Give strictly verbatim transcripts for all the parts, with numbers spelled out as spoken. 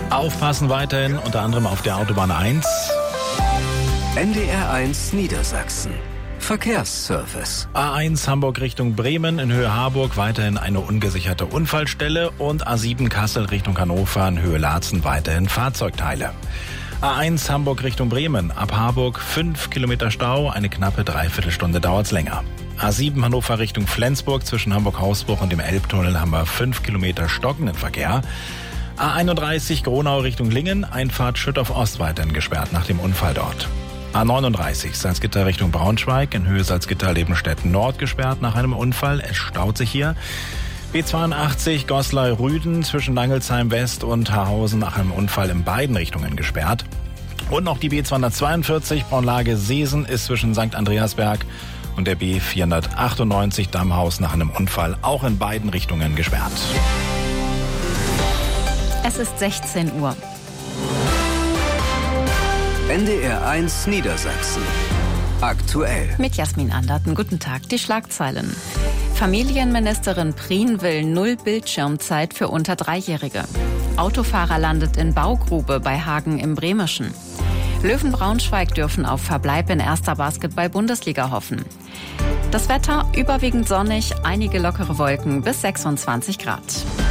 Aufpassen weiterhin, unter anderem auf der Autobahn eins. N D R eins Niedersachsen. Verkehrsservice. A eins Hamburg Richtung Bremen in Höhe Harburg weiterhin eine ungesicherte Unfallstelle und A sieben Kassel Richtung Hannover in Höhe Laatzen weiterhin Fahrzeugteile. A eins Hamburg Richtung Bremen, ab Harburg fünf Kilometer Stau, eine knappe Dreiviertelstunde dauert's länger. A sieben Hannover Richtung Flensburg, zwischen Hamburg-Hausbruch und dem Elbtunnel haben wir fünf Kilometer stockenden Verkehr. A einunddreißig Gronau Richtung Lingen, Einfahrt Schüttorf Ost weiterhin gesperrt nach dem Unfall dort. A neununddreißig Salzgitter Richtung Braunschweig, in Höhe Salzgitter-Lebenstedt Nord gesperrt nach einem Unfall, es staut sich hier. B zweiundachtzig Goslar-Rüden zwischen Langelsheim West und Haarhausen nach einem Unfall in beiden Richtungen gesperrt. Und noch die B zweihundertzweiundvierzig Braunlage Seesen ist zwischen Sankt Andreasberg und der B vierhundertachtundneunzig Dammhaus nach einem Unfall auch in beiden Richtungen gesperrt. Es ist sechzehn Uhr. N D R eins Niedersachsen. Aktuell. Mit Jasmin Anderten. Guten Tag. Die Schlagzeilen. Familienministerin Prien will null Bildschirmzeit für unter Dreijährige. Autofahrer landet in Baugrube bei Hagen im Bremischen. Löwen Braunschweig dürfen auf Verbleib in erster Basketball-Bundesliga hoffen. Das Wetter überwiegend sonnig, einige lockere Wolken bis sechsundzwanzig Grad.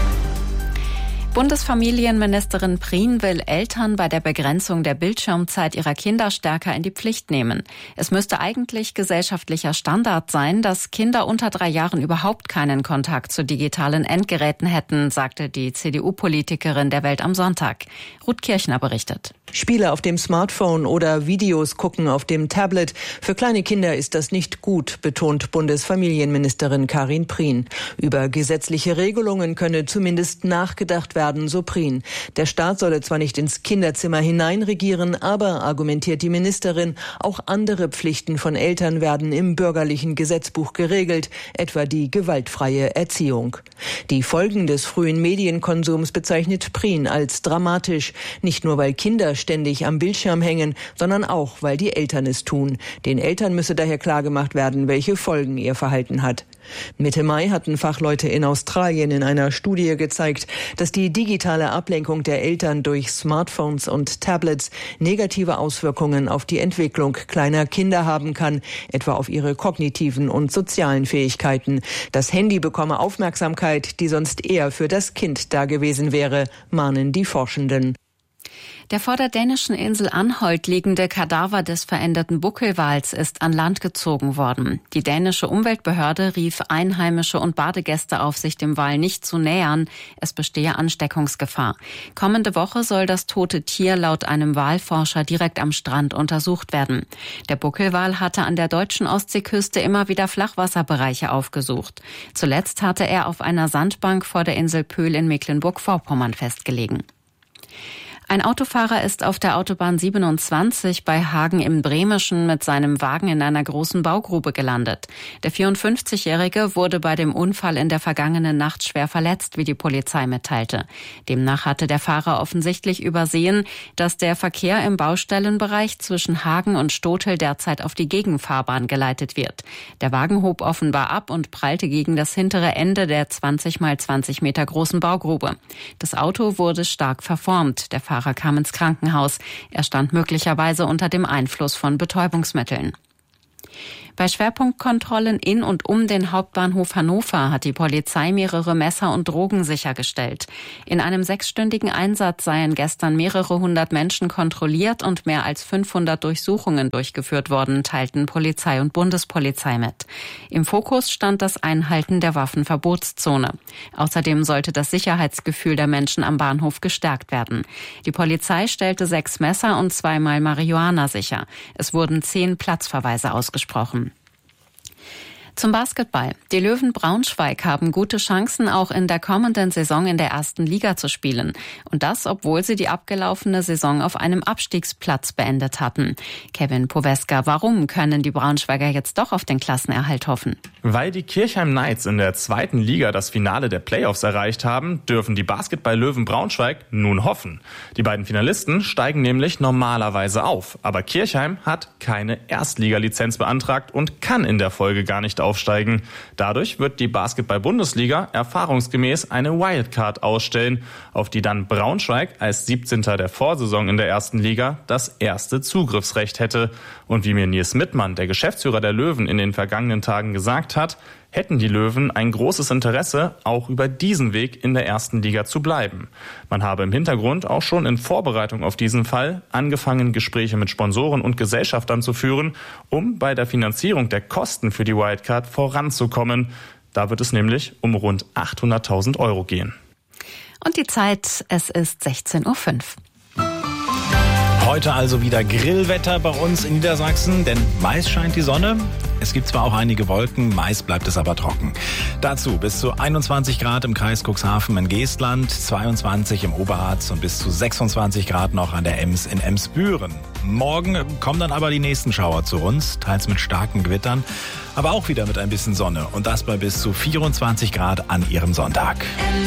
Bundesfamilienministerin Prien will Eltern bei der Begrenzung der Bildschirmzeit ihrer Kinder stärker in die Pflicht nehmen. Es müsste eigentlich gesellschaftlicher Standard sein, dass Kinder unter drei Jahren überhaupt keinen Kontakt zu digitalen Endgeräten hätten, sagte die C D U-Politikerin der Welt am Sonntag. Ruth Kirchner berichtet. Spiele auf dem Smartphone oder Videos gucken auf dem Tablet. Für kleine Kinder ist das nicht gut, betont Bundesfamilienministerin Karin Prien. Über gesetzliche Regelungen könne zumindest nachgedacht werden, so Prien. Der Staat solle zwar nicht ins Kinderzimmer hineinregieren, aber, argumentiert die Ministerin, auch andere Pflichten von Eltern werden im bürgerlichen Gesetzbuch geregelt, etwa die gewaltfreie Erziehung. Die Folgen des frühen Medienkonsums bezeichnet Prien als dramatisch. Nicht nur, weil Kinder ständig am Bildschirm hängen, sondern auch, weil die Eltern es tun. Den Eltern müsse daher klargemacht werden, welche Folgen ihr Verhalten hat. Mitte Mai hatten Fachleute in Australien in einer Studie gezeigt, dass die digitale Ablenkung der Eltern durch Smartphones und Tablets negative Auswirkungen auf die Entwicklung kleiner Kinder haben kann, etwa auf ihre kognitiven und sozialen Fähigkeiten. Das Handy bekomme Aufmerksamkeit, die sonst eher für das Kind da gewesen wäre, mahnen die Forschenden. Der vor der dänischen Insel Anholt liegende Kadaver des veränderten Buckelwals ist an Land gezogen worden. Die dänische Umweltbehörde rief Einheimische und Badegäste auf, sich dem Wal nicht zu nähern. Es bestehe Ansteckungsgefahr. Kommende Woche soll das tote Tier laut einem Walforscher direkt am Strand untersucht werden. Der Buckelwal hatte an der deutschen Ostseeküste immer wieder Flachwasserbereiche aufgesucht. Zuletzt hatte er auf einer Sandbank vor der Insel Pöhl in Mecklenburg-Vorpommern festgelegen. Ein Autofahrer ist auf der Autobahn siebenundzwanzig bei Hagen im Bremischen mit seinem Wagen in einer großen Baugrube gelandet. Der vierundfünfzigjährige wurde bei dem Unfall in der vergangenen Nacht schwer verletzt, wie die Polizei mitteilte. Demnach hatte der Fahrer offensichtlich übersehen, dass der Verkehr im Baustellenbereich zwischen Hagen und Stotel derzeit auf die Gegenfahrbahn geleitet wird. Der Wagen hob offenbar ab und prallte gegen das hintere Ende der zwanzig mal zwanzig Meter großen Baugrube. Das Auto wurde stark verformt. Der Fahrer kam ins Krankenhaus. Er stand möglicherweise unter dem Einfluss von Betäubungsmitteln. Bei Schwerpunktkontrollen in und um den Hauptbahnhof Hannover hat die Polizei mehrere Messer und Drogen sichergestellt. In einem sechsstündigen Einsatz seien gestern mehrere hundert Menschen kontrolliert und mehr als fünfhundert Durchsuchungen durchgeführt worden, teilten Polizei und Bundespolizei mit. Im Fokus stand das Einhalten der Waffenverbotszone. Außerdem sollte das Sicherheitsgefühl der Menschen am Bahnhof gestärkt werden. Die Polizei stellte sechs Messer und zweimal Marihuana sicher. Es wurden zehn Platzverweise ausgesprochen. Zum Basketball. Die Löwen Braunschweig haben gute Chancen, auch in der kommenden Saison in der ersten Liga zu spielen. Und das, obwohl sie die abgelaufene Saison auf einem Abstiegsplatz beendet hatten. Kevin Poweska, warum können die Braunschweiger jetzt doch auf den Klassenerhalt hoffen? Weil die Kirchheim Knights in der zweiten Liga das Finale der Playoffs erreicht haben, dürfen die Basketball-Löwen Braunschweig nun hoffen. Die beiden Finalisten steigen nämlich normalerweise auf. Aber Kirchheim hat keine Erstligalizenz beantragt und kann in der Folge gar nicht aufsteigen. Dadurch wird die Basketball-Bundesliga erfahrungsgemäß eine Wildcard ausstellen, auf die dann Braunschweig als siebzehnter der Vorsaison in der ersten Liga das erste Zugriffsrecht hätte. Und wie mir Nils Mittmann, der Geschäftsführer der Löwen, in den vergangenen Tagen gesagt hat, hätten die Löwen ein großes Interesse, auch über diesen Weg in der ersten Liga zu bleiben. Man habe im Hintergrund auch schon in Vorbereitung auf diesen Fall angefangen, Gespräche mit Sponsoren und Gesellschaftern zu führen, um bei der Finanzierung der Kosten für die Wildcard voranzukommen. Da wird es nämlich um rund achthunderttausend Euro gehen. Und die Zeit, es ist sechzehn Uhr fünf. Heute also wieder Grillwetter bei uns in Niedersachsen, denn meist scheint die Sonne. Es gibt zwar auch einige Wolken, meist bleibt es aber trocken. Dazu bis zu einundzwanzig Grad im Kreis Cuxhaven in Geestland, zweiundzwanzig im Oberharz und bis zu sechsundzwanzig Grad noch an der Ems in Emsbüren. Morgen kommen dann aber die nächsten Schauer zu uns, teils mit starken Gewittern, aber auch wieder mit ein bisschen Sonne und das bei bis zu vierundzwanzig Grad an ihrem Sonntag.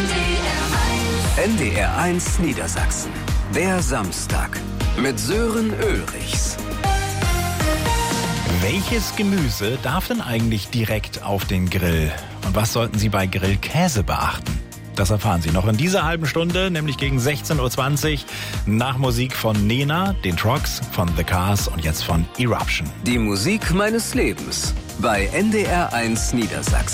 N D R eins Niedersachsen. Der Samstag. Mit Sören Ulrichs. Welches Gemüse darf denn eigentlich direkt auf den Grill? Und was sollten Sie bei Grillkäse beachten? Das erfahren Sie noch in dieser halben Stunde, nämlich gegen sechzehn Uhr zwanzig, nach Musik von Nena, den Trucks, von The Cars und jetzt von Eruption. Die Musik meines Lebens bei N D R eins Niedersachsen.